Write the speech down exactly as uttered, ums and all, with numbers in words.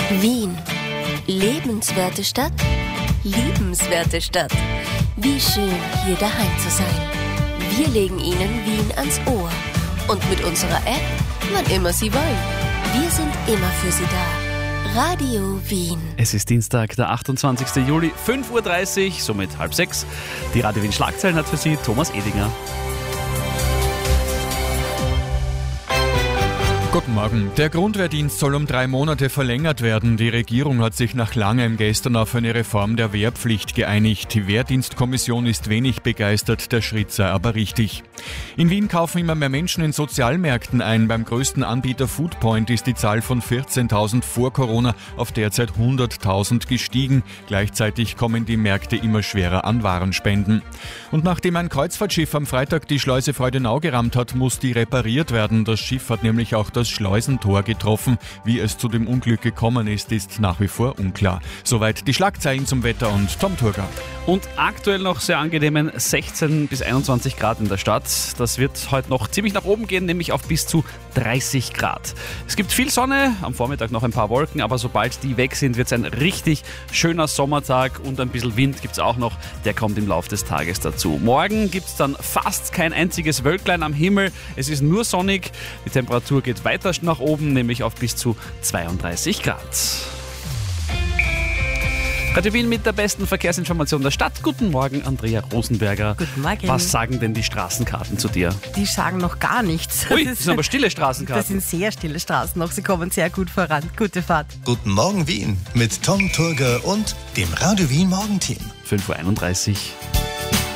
Wien. Lebenswerte Stadt, liebenswerte Stadt. Wie schön, hier daheim zu sein. Wir legen Ihnen Wien ans Ohr. Und mit unserer App, wann immer Sie wollen. Wir sind immer für Sie da. Radio Wien. Es ist Dienstag, der achtundzwanzigster Juli, fünf Uhr dreißig, somit halb sechs. Die Radio Wien Schlagzeilen hat für Sie Thomas Edinger. Guten Morgen. Der Grundwehrdienst soll um drei Monate verlängert werden. Die Regierung hat sich nach langem gestern auf eine Reform der Wehrpflicht geeinigt. Die Wehrdienstkommission ist wenig begeistert, der Schritt sei aber richtig. In Wien kaufen immer mehr Menschen in Sozialmärkten ein. Beim größten Anbieter Foodpoint ist die Zahl von vierzehntausend vor Corona auf derzeit hunderttausend gestiegen. Gleichzeitig kommen die Märkte immer schwerer an Warenspenden. Und nachdem ein Kreuzfahrtschiff am Freitag die Schleuse Freudenau gerammt hat, muss die repariert werden. Das Schiff hat nämlich auch das Schleusentor getroffen. Wie es zu dem Unglück gekommen ist, ist nach wie vor unklar. Soweit die Schlagzeilen zum Wetter und Tom Turger. Und aktuell noch sehr angenehmen sechzehn bis einundzwanzig Grad in der Stadt. Das wird heute noch ziemlich nach oben gehen, nämlich auf bis zu dreißig Grad. Es gibt viel Sonne, am Vormittag noch ein paar Wolken, aber sobald die weg sind, wird es ein richtig schöner Sommertag und ein bisschen Wind gibt es auch noch. Der kommt im Laufe des Tages dazu. Morgen gibt es dann fast kein einziges Wölklein am Himmel. Es ist nur sonnig. Die Temperatur geht weiter nach oben, nämlich auf bis zu zweiunddreißig Grad. Radio Wien mit der besten Verkehrsinformation der Stadt. Guten Morgen, Andrea Rosenberger. Guten Morgen. Was sagen denn die Straßenkarten zu dir? Die sagen noch gar nichts. Ui, das sind aber stille Straßenkarten. Das sind sehr stille Straßen noch. Sie kommen sehr gut voran. Gute Fahrt. Guten Morgen Wien mit Tom Turger und dem Radio Wien Morgenteam. fünf Uhr einunddreißig.